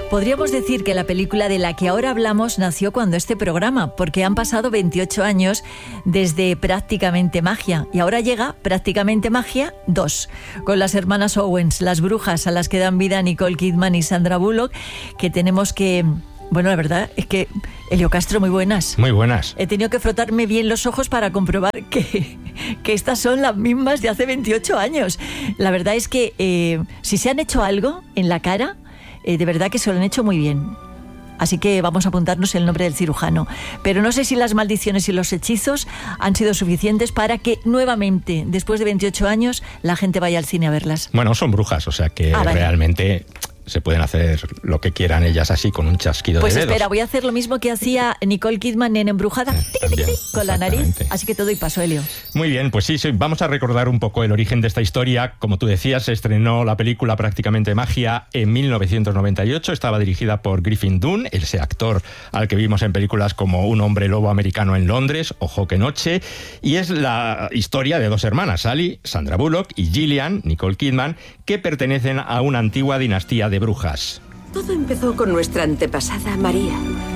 Podríamos decir que la película de la que ahora hablamos nació cuando este programa, porque han pasado 28 años desde Prácticamente Magia, y ahora llega Prácticamente Magia 2, con las hermanas Owens, las brujas a las que dan vida Nicole Kidman y Sandra Bullock, que tenemos que... Bueno, la verdad es que, Elio Castro, muy buenas. Muy buenas. He tenido que frotarme bien los ojos para comprobar que estas son las mismas de hace 28 años. La verdad es que si se han hecho algo en la cara, de verdad que se lo han hecho muy bien. Así que vamos a apuntarnos el nombre del cirujano. Pero no sé si las maldiciones y los hechizos han sido suficientes para que nuevamente, después de 28 años, la gente vaya al cine a verlas. Bueno, son brujas, o sea que vale. Realmente se pueden hacer lo que quieran ellas así con un chasquido de dedos. Pues espera, voy a hacer lo mismo que hacía Nicole Kidman en Embrujada, con la nariz. Así que todo y paso, Elio. Muy bien, pues sí, vamos a recordar un poco el origen de esta historia. Como tú decías, se estrenó la película Prácticamente Magia en 1998. Estaba dirigida por Griffin Dunne, ese actor al que vimos en películas como Un hombre lobo americano en Londres, Ojo que noche. Y es la historia de dos hermanas, Sally, Sandra Bullock, y Gillian, Nicole Kidman, que pertenecen a una antigua dinastía de brujas. Todo empezó con nuestra antepasada María.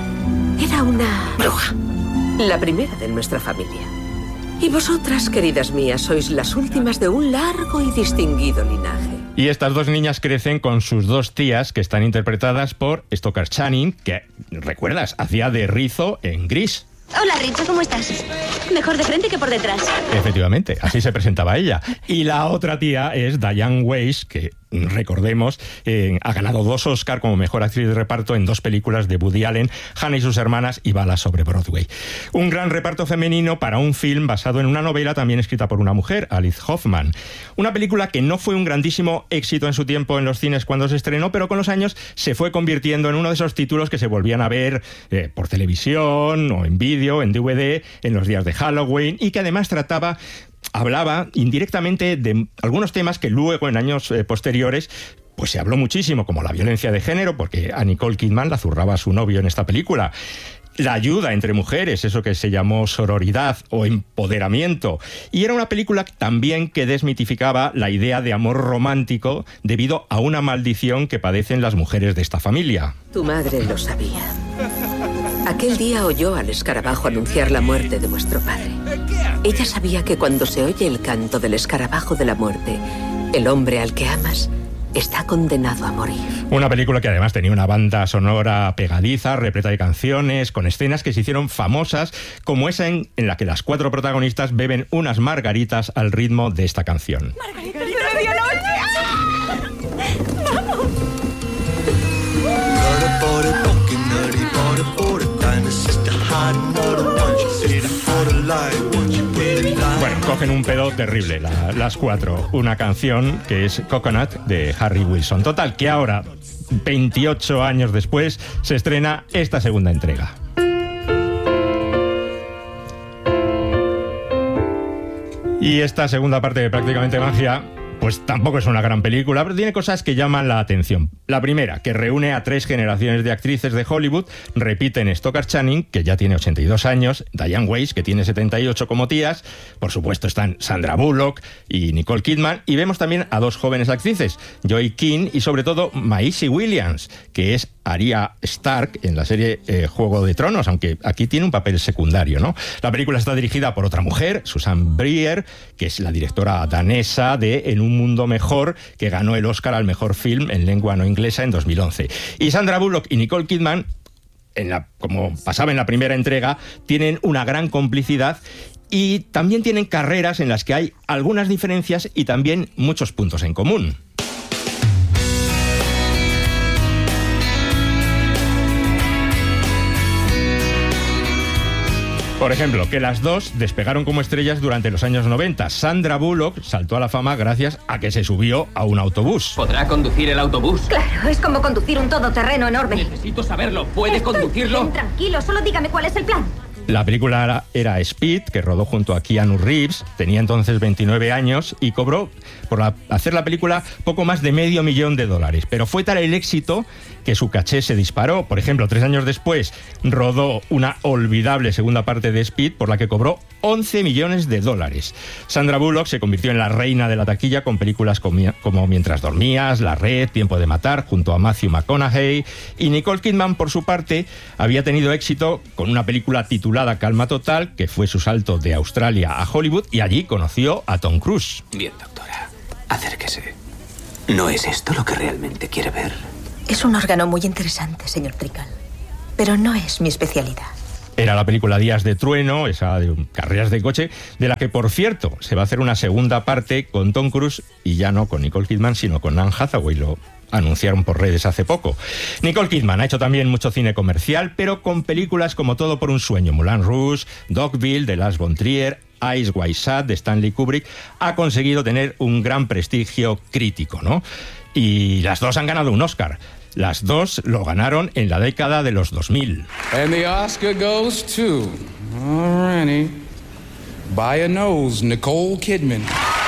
Era una bruja, la primera de nuestra familia. Y vosotras, queridas mías, sois las últimas de un largo y distinguido linaje. Y estas dos niñas crecen con sus dos tías, que están interpretadas por Stockard Channing, que, ¿recuerdas?, hacía de Rizzo en Gris. Hola, Rizzo, ¿cómo estás? Mejor de frente que por detrás. Efectivamente, así se presentaba ella. Y la otra tía es Diane Weiss, que, recordemos, ha ganado 2 Oscar como mejor actriz de reparto en 2 películas de Woody Allen, Hannah y sus hermanas y Balas sobre Broadway. Un gran reparto femenino para un film basado en una novela también escrita por una mujer, Alice Hoffman. Una película que no fue un grandísimo éxito en su tiempo en los cines cuando se estrenó, pero con los años se fue convirtiendo en uno de esos títulos que se volvían a ver por televisión o en vídeo, en DVD, en los días de Halloween, y que además hablaba indirectamente de algunos temas que luego en años posteriores pues se habló muchísimo, como la violencia de género, porque a Nicole Kidman la zurraba a su novio en esta película. La ayuda entre mujeres, eso que se llamó sororidad o empoderamiento. Y era una película también que desmitificaba la idea de amor romántico debido a una maldición que padecen las mujeres de esta familia. Tu madre lo sabía. Aquel día oyó al escarabajo anunciar la muerte de vuestro padre. Ella sabía que cuando se oye el canto del escarabajo de la muerte, el hombre al que amas está condenado a morir. Una película que además tenía una banda sonora pegadiza, repleta de canciones, con escenas que se hicieron famosas, como esa en la que las 4 protagonistas beben unas margaritas al ritmo de esta canción. ¡Margaritas de medianoche! ¡Vamos! Bueno, cogen un pedo terrible las 4. Una canción que es Coconut de Harry Wilson. Total, que ahora, 28 años después, se estrena esta segunda entrega. Y esta segunda parte de Prácticamente Magia, pues tampoco es una gran película, pero tiene cosas que llaman la atención. La primera, que reúne a 3 generaciones de actrices de Hollywood, repiten Stockard Channing, que ya tiene 82 años, Diane Weiss, que tiene 78 como tías, por supuesto están Sandra Bullock y Nicole Kidman, y vemos también a 2 jóvenes actrices, Joy King y sobre todo Maisie Williams, que es Arya Stark en la serie Juego de Tronos, aunque aquí tiene un papel secundario, ¿no? La película está dirigida por otra mujer, Susan Breer, que es la directora danesa de En un mundo mejor, que ganó el Oscar al mejor film en lengua no inglesa en 2011. Y Sandra Bullock y Nicole Kidman, como pasaba en la primera entrega, tienen una gran complicidad y también tienen carreras en las que hay algunas diferencias y también muchos puntos en común. Por ejemplo, que las dos despegaron como estrellas durante los años 90. Sandra Bullock saltó a la fama gracias a que se subió a un autobús. ¿Podrá conducir el autobús? Claro, es como conducir un todoterreno enorme. Necesito saberlo. ¿Puede conducirlo? Bien, tranquilo, solo dígame cuál es el plan. La película era Speed, que rodó junto a Keanu Reeves, tenía entonces 29 años y cobró por hacer la película poco más de $500,000. Pero fue tal el éxito que su caché se disparó. Por ejemplo, 3 años después rodó una olvidable segunda parte de Speed por la que cobró 11 millones de dólares. Sandra Bullock se convirtió en la reina de la taquilla con películas como Mientras dormías, La Red, Tiempo de matar, junto a Matthew McConaughey, y Nicole Kidman, por su parte, había tenido éxito con una película titulada Calma Total, que fue su salto de Australia a Hollywood, y allí conoció a Tom Cruise. Bien, doctora, acérquese. ¿No es esto lo que realmente quiere ver? Es un órgano muy interesante, señor Trickle, pero no es mi especialidad. Era la película Días de Trueno, esa de carreras de coche, de la que, por cierto, se va a hacer una segunda parte con Tom Cruise, y ya no con Nicole Kidman, sino con Anne Hathaway. Lo anunciaron por redes hace poco. Nicole Kidman ha hecho también mucho cine comercial, pero con películas como Todo por un sueño, Moulin Rouge, Dogville, de Lars von Trier, Eyes Wide Shut, de Stanley Kubrick, ha conseguido tener un gran prestigio crítico, ¿no? Y las dos han ganado un Oscar. Las dos lo ganaron en la década de los 2000. And the Oscar goes to... Alrighty. By a nose, Nicole Kidman.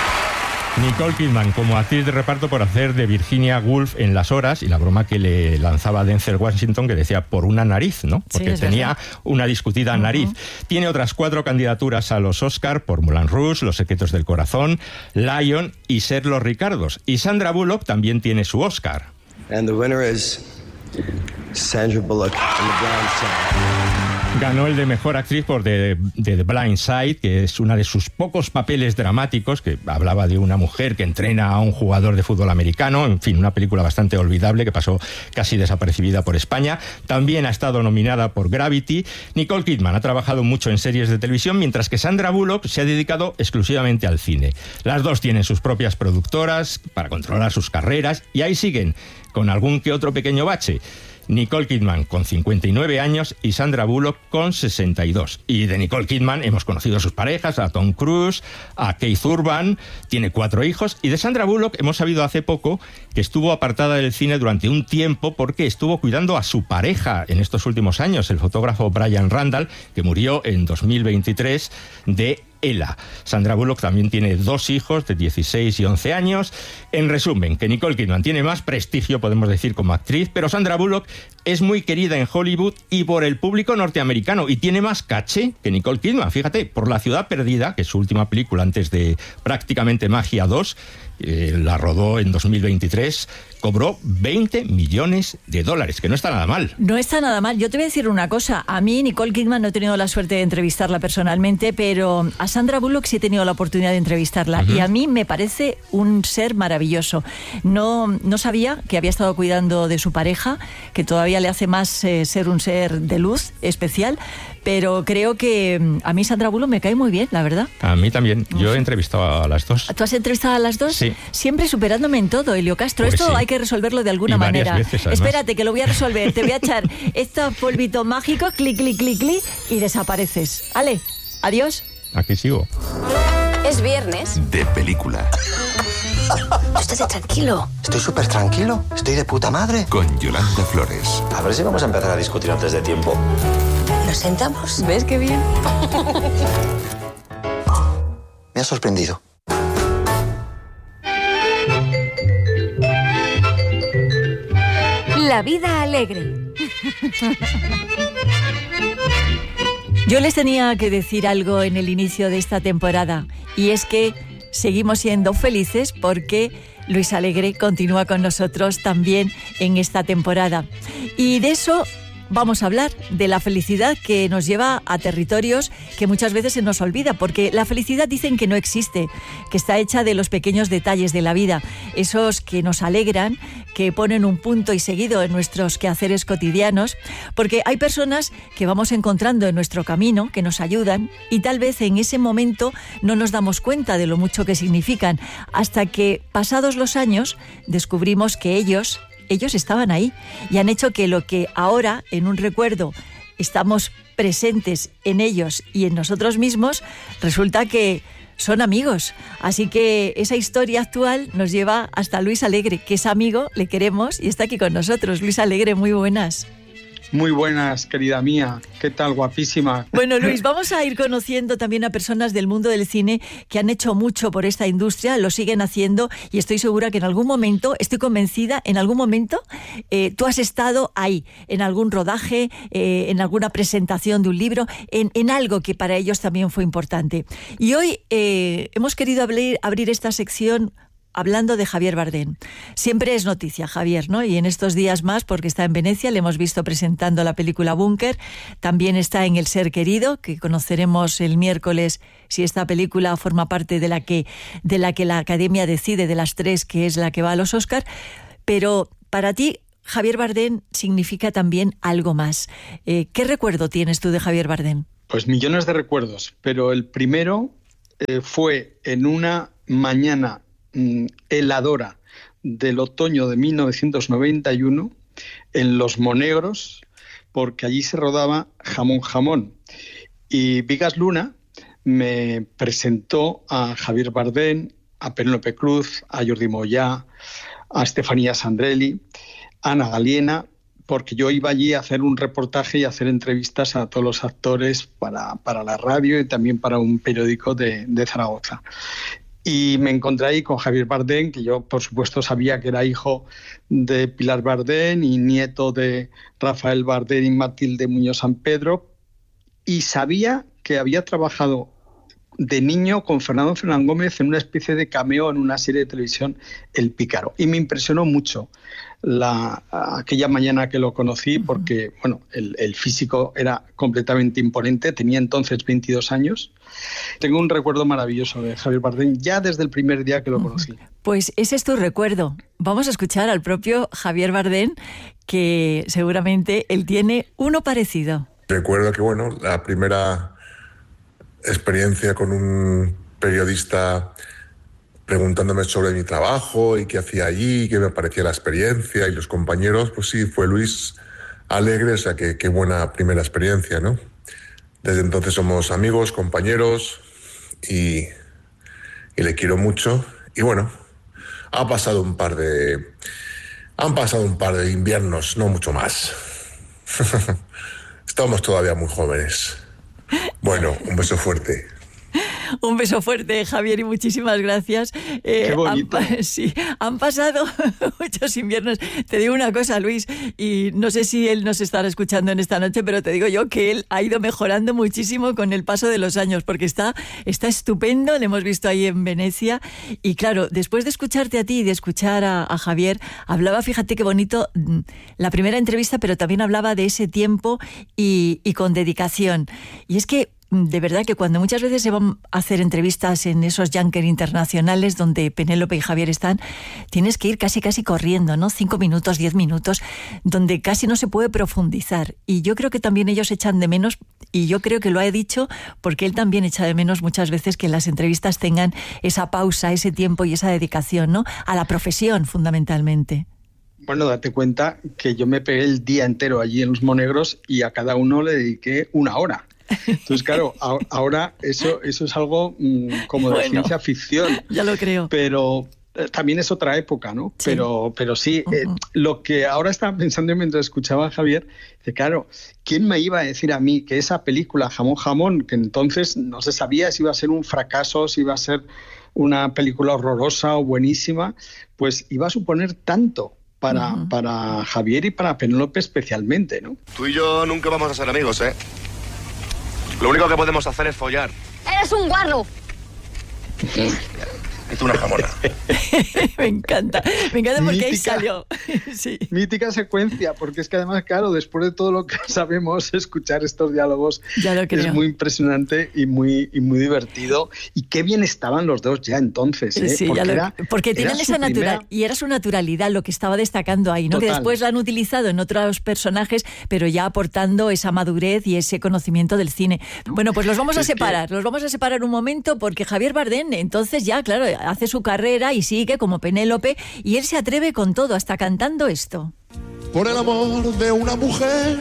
Nicole Kidman como actriz de reparto por hacer de Virginia Woolf en Las Horas, y la broma que le lanzaba Denzel Washington, que decía por una nariz, ¿no? Porque sí, tenía una discutida nariz. Tiene otras 4 candidaturas a los Oscar por Moulin Rouge, Los secretos del corazón, Lion y Ser los Ricardos. Y Sandra Bullock también tiene su Oscar. And the winner is Sandra Bullock in The Blind Side. Ganó el de Mejor Actriz por The Blind Side, que es uno de sus pocos papeles dramáticos, que hablaba de una mujer que entrena a un jugador de fútbol americano. En fin, una película bastante olvidable que pasó casi desapercibida por España. También ha estado nominada por Gravity. Nicole Kidman ha trabajado mucho en series de televisión, mientras que Sandra Bullock se ha dedicado exclusivamente al cine. Las dos tienen sus propias productoras para controlar sus carreras, y ahí siguen, con algún que otro pequeño bache. Nicole Kidman con 59 años y Sandra Bullock con 62. Y de Nicole Kidman hemos conocido a sus parejas, a Tom Cruise, a Keith Urban, tiene 4 hijos. Y de Sandra Bullock hemos sabido hace poco que estuvo apartada del cine durante un tiempo porque estuvo cuidando a su pareja en estos últimos años, el fotógrafo Brian Randall, que murió en 2023 de ELA. Sandra Bullock también tiene 2 hijos de 16 y 11 años. En resumen, que Nicole Kidman tiene más prestigio, podemos decir, como actriz, pero Sandra Bullock es muy querida en Hollywood y por el público norteamericano, y tiene más caché que Nicole Kidman. Fíjate, por La ciudad perdida, que es su última película antes de Prácticamente Magia 2, la rodó en 2023, cobró $20 millones, que no está nada mal. No está nada mal. Yo te voy a decir una cosa. A mí, Nicole Kidman, no he tenido la suerte de entrevistarla personalmente, pero a Sandra Bullock sí he tenido la oportunidad de entrevistarla. Y a mí me parece un ser maravilloso. No sabía que había estado cuidando de su pareja, que todavía le hace más ser un ser de luz especial, pero creo que a mí Sandra Bullock me cae muy bien, la verdad. A mí también. Yo he entrevistado a las dos. ¿Tú has entrevistado a las dos? Sí. Siempre superándome en todo, Elio Castro. Pues esto sí. hay que resolverlo de alguna manera. Veces, espérate, que lo voy a resolver. Te voy a echar estos polvitos mágicos, clic, clic, clic, clic, y desapareces. Ale, adiós. Aquí sigo. Es viernes. De película. Estate tranquilo. Estoy súper tranquilo. Estoy de puta madre. Con Yolanda Flores. A ver si vamos a empezar a discutir antes de tiempo. ¿Nos sentamos? ¿Ves qué bien? Me ha sorprendido. La vida alegre. Yo les tenía que decir algo en el inicio de esta temporada, y es que seguimos siendo felices porque Luis Alegre continúa con nosotros también en esta temporada. Y de eso vamos a hablar, de la felicidad que nos lleva a territorios que muchas veces se nos olvida, porque la felicidad dicen que no existe, que está hecha de los pequeños detalles de la vida, esos que nos alegran, que ponen un punto y seguido en nuestros quehaceres cotidianos, porque hay personas que vamos encontrando en nuestro camino, que nos ayudan, y tal vez en ese momento no nos damos cuenta de lo mucho que significan, hasta que, pasados los años, descubrimos que ellos estaban ahí y han hecho que lo que ahora, en un recuerdo, estamos presentes en ellos y en nosotros mismos, resulta que son amigos. Así que esa historia actual nos lleva hasta Luis Alegre, que es amigo, le queremos y está aquí con nosotros. Luis Alegre, muy buenas. Muy buenas, querida mía. ¿Qué tal, guapísima? Bueno, Luis, vamos a ir conociendo también a personas del mundo del cine que han hecho mucho por esta industria, lo siguen haciendo, y estoy segura que en algún momento, estoy convencida, en algún momento tú has estado ahí, en algún rodaje, en alguna presentación de un libro, en algo que para ellos también fue importante. Y hoy hemos querido abrir esta sección hablando de Javier Bardem. Siempre es noticia, Javier, ¿no? Y en estos días más, porque está en Venecia, le hemos visto presentando la película Búnker, también está en El Ser Querido, que conoceremos el miércoles si esta película forma parte de la que la Academia decide, de las 3, que es la que va a los Oscar. Pero para ti, Javier Bardem significa también algo más. ¿Qué recuerdo tienes tú de Javier Bardem? Pues millones de recuerdos, pero el primero fue en una mañana heladora del otoño de 1991 en Los Monegros, porque allí se rodaba Jamón. Y Vigas Luna me presentó a Javier Bardem, a Penélope Cruz, a Jordi Moyà, a Estefanía Sandrelli, a Ana Galiena, porque yo iba allí a hacer un reportaje y a hacer entrevistas a todos los actores para la radio y también para un periódico de Zaragoza. Y me encontré ahí con Javier Bardem, que yo, por supuesto, sabía que era hijo de Pilar Bardem y nieto de Rafael Bardem y Matilde Muñoz San Pedro, y sabía que había trabajado de niño con Fernando Fernán Gómez en una especie de cameo en una serie de televisión, El Pícaro. Y me impresionó mucho aquella mañana que lo conocí, porque bueno, el físico era completamente imponente, tenía entonces 22 años. Tengo un recuerdo maravilloso de Javier Bardem ya desde el primer día que lo conocí. Pues ese es tu recuerdo. Vamos a escuchar al propio Javier Bardem, que seguramente él tiene uno parecido. Recuerdo que, bueno, la primera experiencia con un periodista preguntándome sobre mi trabajo y qué hacía allí, qué me parecía la experiencia, y los compañeros, pues sí, fue Luis Alegre, o sea, qué buena primera experiencia, ¿no? Desde entonces somos amigos, compañeros, y le quiero mucho. Y bueno, han pasado un par de inviernos, no mucho más. Estamos todavía muy jóvenes. Bueno, un beso fuerte. Un beso fuerte, Javier, y muchísimas gracias. Qué bonito. Han pasado muchos inviernos. Te digo una cosa, Luis, y no sé si él nos estará escuchando en esta noche, pero te digo yo que él ha ido mejorando muchísimo con el paso de los años, porque está estupendo, le hemos visto ahí en Venecia. Y claro, después de escucharte a ti y de escuchar a Javier, hablaba, fíjate qué bonito, la primera entrevista, pero también hablaba de ese tiempo y con dedicación. Y es que de verdad que cuando muchas veces se van a hacer entrevistas en esos Yankers internacionales donde Penélope y Javier están, tienes que ir casi corriendo, ¿no? 5 minutos, 10 minutos, donde casi no se puede profundizar. Y yo creo que también ellos echan de menos, y yo creo que lo ha dicho porque él también echa de menos muchas veces que las entrevistas tengan esa pausa, ese tiempo y esa dedicación, ¿no? A la profesión, fundamentalmente. Bueno, date cuenta que yo me pegué el día entero allí en Los Monegros y a cada uno le dediqué 1 hora. Entonces, claro, ahora eso es algo como de ciencia ficción. Ya lo creo. Pero también es otra época, ¿no? Sí. Pero sí, lo que ahora estaba pensando mientras escuchaba a Javier, que claro, ¿quién me iba a decir a mí que esa película Jamón, que entonces no se sabía si iba a ser un fracaso, si iba a ser una película horrorosa o buenísima, pues iba a suponer tanto para Javier y para Penélope especialmente, ¿no? Tú y yo nunca vamos a ser amigos, ¿eh? Lo único que podemos hacer es follar. ¡Eres un guarro! Y tú una jamona. Me encanta porque ahí salió. Sí. Mítica secuencia, porque es que además, claro, después de todo lo que sabemos, escuchar estos diálogos es muy impresionante y muy divertido. Y qué bien estaban los dos ya entonces, ¿eh? Sí, porque tenían esa naturalidad, y era su naturalidad lo que estaba destacando ahí, ¿no? Total. Que después la han utilizado en otros personajes, pero ya aportando esa madurez y ese conocimiento del cine. Bueno, pues los vamos a separar un momento, porque Javier Bardem, entonces ya, claro, hace su carrera y sigue como Penélope, y él se atreve con todo, hasta cantando esto. Por el amor de una mujer,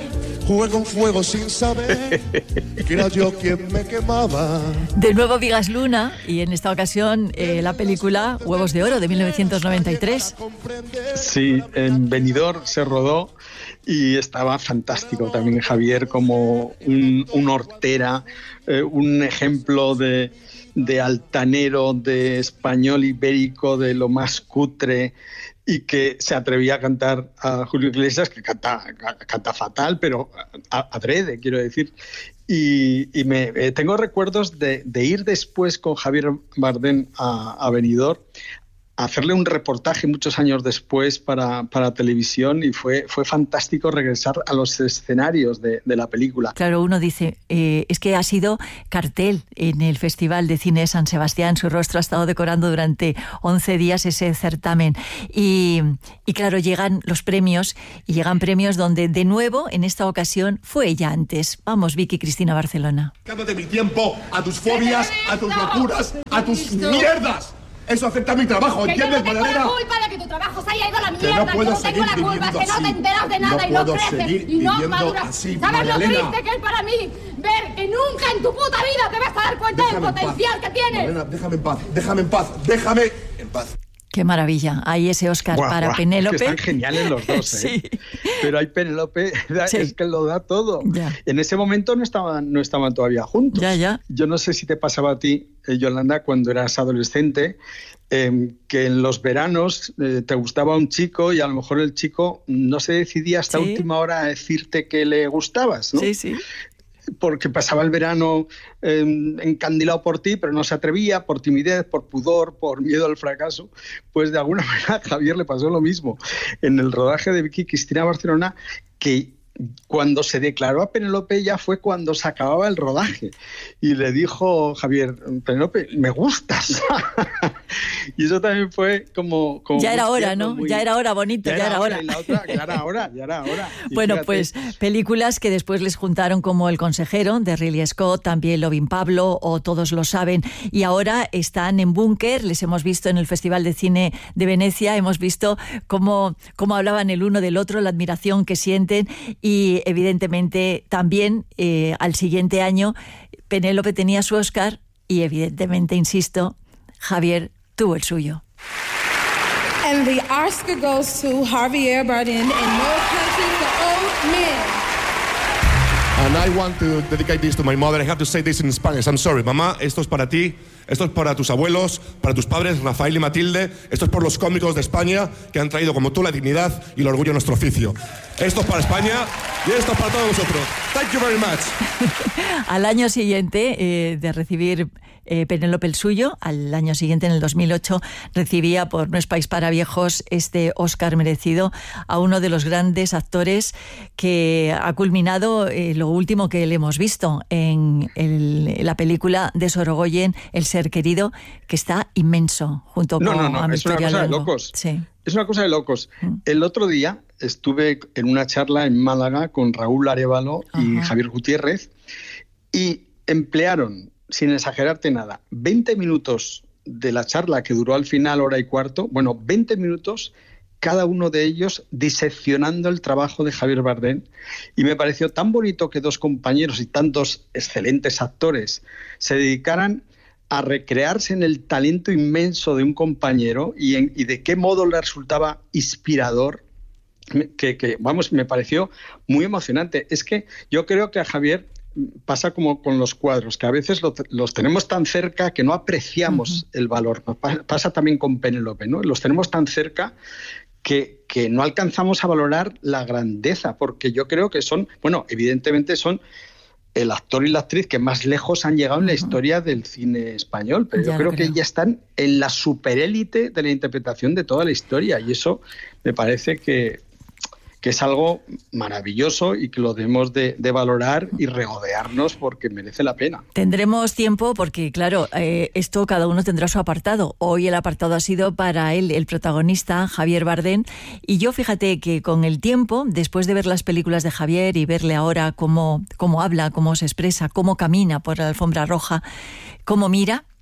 Juego, fuego sin saber que era yo quien me quemaba. De nuevo Vigas Luna, y en esta ocasión la película Huevos de Oro de 1993. Sí, en Benidorm se rodó y estaba fantástico también Javier como un hortera, un ejemplo de altanero, de español ibérico, de lo más cutre, y que se atrevía a cantar a Julio Iglesias, que canta fatal, pero adrede, quiero decir. Y tengo recuerdos de ir después con Javier Bardem a Benidorm, a hacerle un reportaje muchos años después para televisión, y fue fantástico regresar a los escenarios de la película. Claro, uno dice, es que ha sido cartel en el Festival de Cine de San Sebastián, su rostro ha estado decorando durante 11 días ese certamen, y claro, llegan los premios, y llegan premios donde de nuevo, en esta ocasión, fue ella antes. Vamos, Vicky Cristina Barcelona. Dándote mi tiempo a tus fobias, a tus locuras, a tus mierdas. Eso afecta a mi trabajo, ¿entiendes, Madalena? Que yo no tengo la culpa de que tu trabajo se haya ido a la mierda, que no puedo yo no tengo la culpa, que no te enteras de nada y no creces y no maduras. Así, ¿Sabes lo Madalena? triste que es para mí ver que nunca en tu puta vida te vas a dar cuenta del potencial que tienes? Madalena, déjame en paz. Qué maravilla. Ahí ese Oscar para Penélope. Es que están geniales los dos, ¿eh? Sí. Pero hay Penélope, es que lo da todo. Ya. En ese momento no estaban todavía juntos. Ya. Yo no sé si te pasaba a ti, Yolanda, cuando eras adolescente, que en los veranos te gustaba un chico y a lo mejor el chico no se decidía hasta última hora a decirte que le gustabas, ¿no? Sí. Porque pasaba el verano encandilado por ti, pero no se atrevía, por timidez, por pudor, por miedo al fracaso. Pues de alguna manera a Javier le pasó lo mismo. En el rodaje de Vicky Cristina Barcelona, que cuando se declaró a Penélope ya fue cuando se acababa el rodaje. Y le dijo Javier, Penélope, me gustas. Y eso también fue como ya era hora, ¿no? Ya era hora, bonito, ya era hora. Y la otra, ya era hora. Y bueno, fíjate, pues películas que después les juntaron, como El consejero, de Ridley Scott, también Lovin' Pablo o Todos lo saben. Y ahora están en Búnker, les hemos visto en el Festival de Cine de Venecia, hemos visto cómo hablaban el uno del otro, la admiración que sienten, y evidentemente también al siguiente año Penélope tenía su Oscar y evidentemente, insisto, Javier tuvo el suyo. And the Oscar goes to Javier Bardem in No Country for Old Men. And I want to dedicate this to my mother. I have to say this in Spanish. I'm sorry, mamá, esto es para ti, esto es para tus abuelos, para tus padres, Rafael y Matilde, esto es por los cómicos de España que han traído como tú la dignidad y el orgullo a nuestro oficio. Esto es para España y esto es para todos vosotros. Thank you very much. Al año siguiente de recibir Penélope el suyo, al año siguiente, en el 2008, recibía por No es país para viejos este Oscar merecido a uno de los grandes actores que ha culminado lo último que le hemos visto en la película de Sorogoyen, El ser querido, que está inmenso, junto con No, es una cosa de locos. Sí. Es una cosa de locos. El otro día estuve en una charla en Málaga con Raúl Arévalo y Javier Gutiérrez, y emplearon, sin exagerarte nada, 20 minutos de la charla, que duró al final hora y cuarto, 20 minutos cada uno de ellos diseccionando el trabajo de Javier Bardem, y me pareció tan bonito que dos compañeros y tantos excelentes actores se dedicaran a recrearse en el talento inmenso de un compañero y de qué modo le resultaba inspirador, que me pareció muy emocionante. Es que yo creo que a Javier pasa como con los cuadros, que a veces los tenemos tan cerca que no apreciamos el valor. Pasa también con Penélope, ¿no? Los tenemos tan cerca que no alcanzamos a valorar la grandeza, porque yo creo que son, evidentemente son el actor y la actriz que más lejos han llegado en la historia del cine español, pero yo creo que ya están en la superélite de la interpretación de toda la historia, y eso me parece que es algo maravilloso y que lo debemos de valorar y regodearnos, porque merece la pena. Tendremos tiempo porque, claro, esto cada uno tendrá su apartado. Hoy el apartado ha sido para él, el protagonista, Javier Bardem, y yo fíjate que con el tiempo, después de ver las películas de Javier y verle ahora cómo habla, cómo se expresa, cómo camina por la alfombra roja, cómo mira,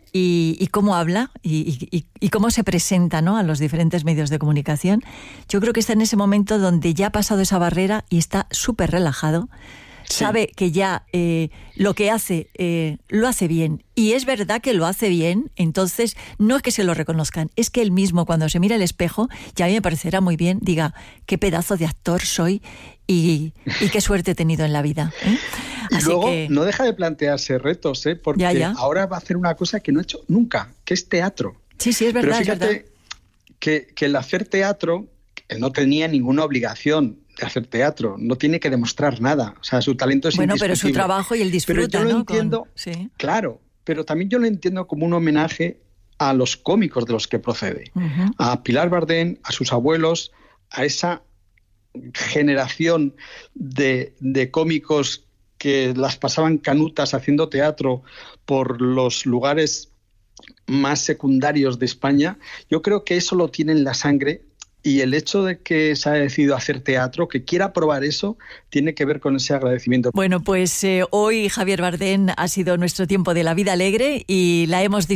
y cómo habla y cómo se presenta, ¿no?, a los diferentes medios de comunicación. Yo creo que está en ese momento donde ya ha pasado esa barrera y está súper relajado. Sí. Sabe que ya lo que hace, lo hace bien. Y es verdad que lo hace bien, entonces no es que se lo reconozcan, es que él mismo cuando se mira al espejo, ya a mí me parecerá muy bien, diga, qué pedazo de actor soy y qué suerte he tenido en la vida. Y luego no deja de plantearse retos, porque ahora va a hacer una cosa que no ha hecho nunca, que es teatro. Sí, es verdad. Pero fíjate que el hacer teatro, él no tenía ninguna obligación de hacer teatro, no tiene que demostrar nada, o sea, su talento es indiscutible. Pero su trabajo y él disfruta, pero yo lo entiendo, sí. Claro, pero también yo lo entiendo como un homenaje a los cómicos de los que procede, a Pilar Bardén, a sus abuelos, a esa generación de cómicos que las pasaban canutas haciendo teatro por los lugares más secundarios de España. Yo creo que eso lo tiene en la sangre. Y el hecho de que se haya decidido hacer teatro, que quiera probar eso, tiene que ver con ese agradecimiento. Bueno, pues hoy Javier Bardén ha sido nuestro tiempo de La Vida Alegre y la hemos